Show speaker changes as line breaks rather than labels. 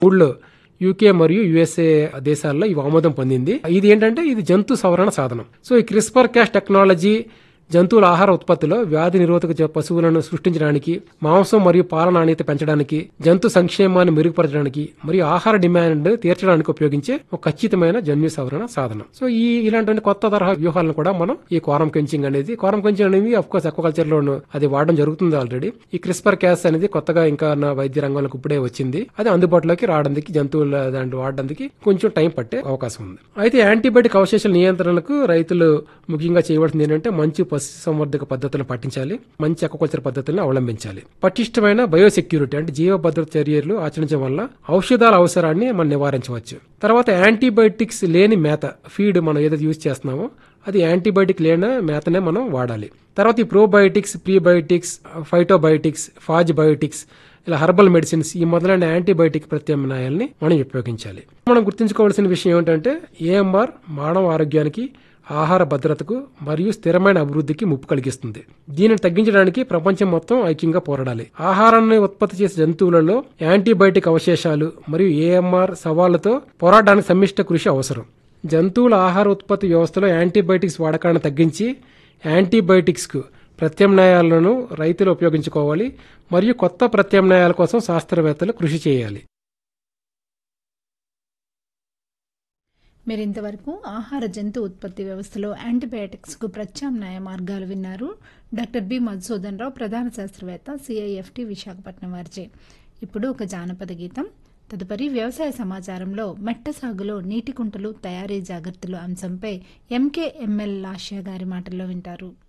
ఊళ్ళో యూకే మరియు యుఎస్ఏ దేశాల్లో ఇవి ఆమోదం పొందింది. ఇది ఏంటంటే ఇది జంతు సవరణ సాధనం. సో ఈ క్రిస్పర్ క్యాస్ టెక్నాలజీ జంతువుల ఆహార ఉత్పత్తిలో వ్యాధి నిరోధక పశువులను సృష్టించడానికి, మాంసం మరియు పాల నాణ్యత పెంచడానికి, జంతు సంక్షేమాన్ని మెరుగుపరచడానికి మరియు ఆహార డిమాండ్ తీర్చడానికి ఉపయోగించే ఒక ఖచ్చితమైన జన్యు సవరణ సాధనం. సో ఇలాంటి కొత్త తరహా వ్యూహాలను కూడా మనం ఈ క్వారం కెంచింగ్ అనేది అఫ్ కోర్స్ అక్వాకల్చర్ లో అది వాడడం జరుగుతుంది ఆల్రెడీ. ఈ క్రిస్పర్ క్యాస్ అనేది కొత్తగా ఇంకా నా వైద్య రంగంలోకి ఇప్పుడే వచ్చింది. అది అందుబాటులోకి రావడానికి, జంతువుల దాంట్లో వాడడానికి కొంచెం టైం పట్టే అవకాశం ఉంది. అయితే యాంటీబయాటిక్ అవశేషాల నియంత్రణకు రైతులు ముఖ్యంగా చేయవలసింది ఏంటంటే మంచి సంవర్ధక పద్ధతులను పాటించాలి, మంచి అక్వాకల్చర్ పద్ధతులను అవలంబించాలి. పటిష్టమైన బయోసెక్యూరిటీ అంటే జీవ భద్రత చర్యలు ఆచరించడం వల్ల ఔషధాల అవసరాన్ని మనం నివారించవచ్చు. తర్వాత యాంటీబయాటిక్స్ లేని మేత ఫీడ్ మనం ఏదైతే యూజ్ చేస్తున్నామో అది యాంటీబయాటిక్ లేని మేతనే మనం వాడాలి. తర్వాత ఈ ప్రోబయోటిక్స్, ప్రీబయోటిక్స్, ఫైటోబయోటిక్స్, ఫాజ్ బయోటిక్స్, ఇలా హెర్బల్ మెడిసిన్స్ ఈ మొదలైన యాంటీబయాటిక్ ప్రత్యామ్నాయాల్ని మనం ఉపయోగించాలి. మనం గుర్తుంచుకోవాల్సిన విషయం ఏంటంటే ఏఎంఆర్ మానవ ఆరోగ్యానికి, ఆహార భద్రతకు మరియు స్థిరమైన అభివృద్ధికి ముప్పు కలిగిస్తుంది. దీనిని తగ్గించడానికి ప్రపంచం మొత్తం ఐక్యంగా పోరాడాలి. ఆహారాన్ని ఉత్పత్తి చేసే జంతువులలో యాంటీబయాటిక్ అవశేషాలు మరియు ఏఎంఆర్ సవాళ్లతో పోరాడడానికి సమిష్ట కృషి అవసరం. జంతువుల ఆహార ఉత్పత్తి వ్యవస్థలో యాంటీబయాటిక్స్ వాడకాన్ని తగ్గించి యాంటీబయాటిక్స్ కు ప్రత్యామ్నాయాలను రైతులు ఉపయోగించుకోవాలి మరియు కొత్త ప్రత్యామ్నాయాల కోసం శాస్త్రవేత్తలు కృషి చేయాలి.
మీరింతవరకు ఆహార జంతు ఉత్పత్తి వ్యవస్థలో యాంటీబయాటిక్స్కు ప్రత్యామ్నాయ మార్గాలు విన్నారు. డాక్టర్ బి మధుసూదన్ రావు, ప్రధాన శాస్త్రవేత్త, సిఐఎఫ్టి విశాఖపట్నం వారిచే. ఇప్పుడు ఒక జానపద గీతం. తదుపరి వ్యవసాయ సమాచారంలో మెట్ట సాగులో నీటి కుంటలు తయారీ జాగ్రత్తలు అంశంపై ఎంకేఎంఎల్ లాష్య గారి మాటల్లో వింటారు.